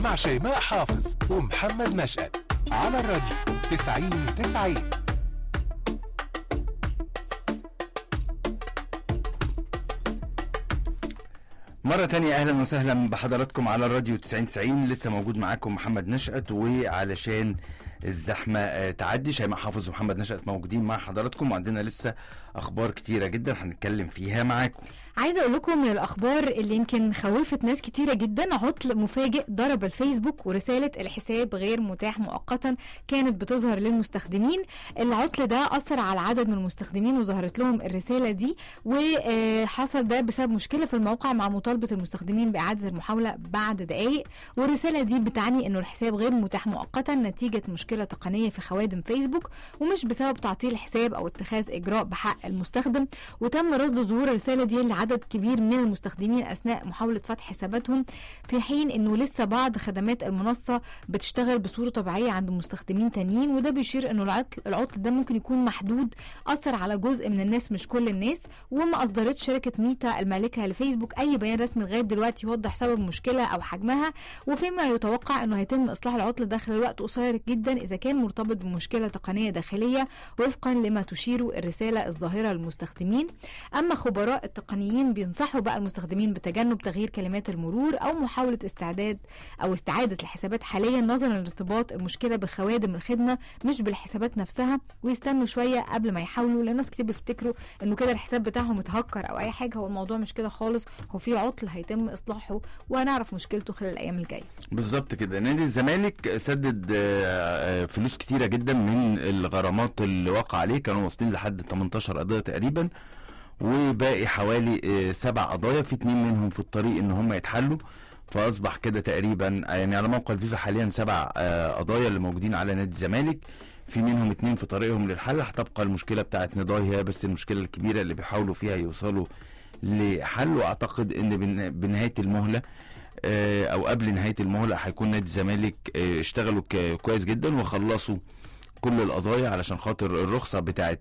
مع شيماء حافظ ومحمد نشأت على الراديو 90-90. مرة تانية أهلا وسهلا بحضراتكم على الراديو 90-90. لسه موجود معاكم محمد نشأت، وعلشان الزحمة تعدي شيماء حافظ ومحمد نشأت موجودين مع حضراتكم، وعندنا لسه أخبار كتيرة جدا هنتكلم فيها معاكم. عايزة أقول لكم من الأخبار اللي يمكن خوفت ناس كتيرة جدا، عطل مفاجئ ضرب الفيسبوك ورسالة الحساب غير متاح مؤقتا كانت بتظهر للمستخدمين. العطل ده أثر على عدد من المستخدمين وظهرت لهم الرسالة دي، وحصل ده بسبب مشكلة في الموقع مع مطالبة المستخدمين بإعادة المحاولة بعد دقائق. والرسالة دي بتعني أنه الحساب غير متاح مؤقتا نتيجة مشكلة تقنية في خوادم فيسبوك، ومش بسبب تعطيل الحساب أو اتخاذ إجراء بحق المستخدم. وتم رصد ظهور الرسالة دي لعدد كبير من المستخدمين أثناء محاولة فتح حساباتهم، في حين أنه لسه بعض خدمات المنصة بتشتغل بصورة طبيعية عند مستخدمين تانيين. وده بيشير أنه العطل ده ممكن يكون محدود، أثر على جزء من الناس مش كل الناس. وما أصدرت شركة ميتا المالكة لفيسبوك أي بيان رسمي لغاية دلوقتي يوضح سبب المشكلة أو حجمها، وفيما يتوقع أنه هيتم إصلاح العطل داخل الوقت قصير جدا إذا كان مرتبط بمشكلة تقنية داخلية وفقا لما تشير الرسالة الظاهرة للمستخدمين. أما خبراء التقنيين بينصحوا بقى المستخدمين بتجنب تغيير كلمات المرور أو محاولة استعادة الحسابات حاليا، نظرا لارتباط المشكلة بخوادم الخدمة مش بالحسابات نفسها، ويستنوا شوية قبل ما يحاولوا، لأن ناس كتير بيفتكروا إنه كده الحساب بتاعهم اتهكر أو أي حاجة. هو الموضوع مش كده خالص، هو في عطل هيتم إصلاحه وهنعرف مشكلته خلال الأيام الجاية. بالظبط كده. نادي الزمالك سدد فلوس كتيرة جدا من الغرامات اللي وقع عليه، كانوا واصلين لحد 18 قضية تقريبا، وباقي حوالي 7 قضايا، في 2 منهم في الطريق ان هم يتحلوا. فاصبح كده تقريبا يعني على موقع الفيفا حاليا 7 قضايا اللي موجودين على نادي الزمالك، في منهم 2 في طريقهم للحل. هتبقى المشكلة بتاعت نضاي هي بس المشكلة الكبيرة اللي بيحاولوا فيها يوصلوا لحل. واعتقد ان بنهاية المهلة او قبل نهاية المهلة هيكون نادي الزمالك اشتغلوا كويس جدا وخلصوا كل القضايا علشان خاطر الرخصة بتاعت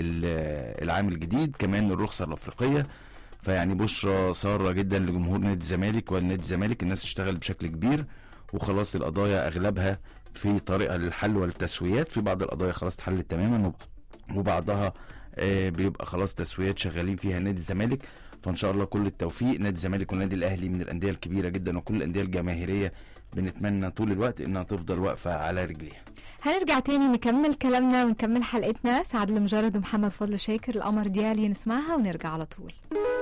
العام الجديد، كمان الرخصة الأفريقية. فيعني بشرة سارة جدا لجمهور نادي الزمالك ونادي الزمالك، الناس اشتغلت بشكل كبير وخلاص القضايا أغلبها في طريقها للحل والتسويات. في بعض القضايا خلاص اتحلت تماما، وبعضها بيبقى خلاص تسويات شغالين فيها نادي الزمالك. فإن شاء الله كل التوفيق. نادي الزمالك والنادي الأهلي من الأندية الكبيرة جدا، وكل الأندية الجماهيرية بنتمنى طول الوقت انها تفضل واقفة على رجليها. هنرجع تاني نكمل كلامنا ونكمل حلقتنا. سعد المجرد ومحمد فضل شاكر، القمر ديالي، نسمعها ونرجع على طول.